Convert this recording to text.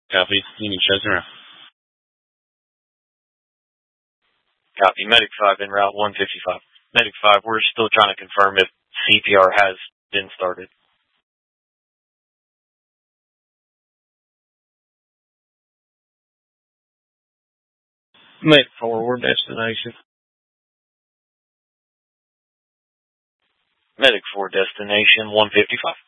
Copy. Union Chesner. Copy. Medic 5 en route 155. Medic 5, we're still trying to confirm if CPR has been started. Medic 4, we're destination. Medic 4, destination 155.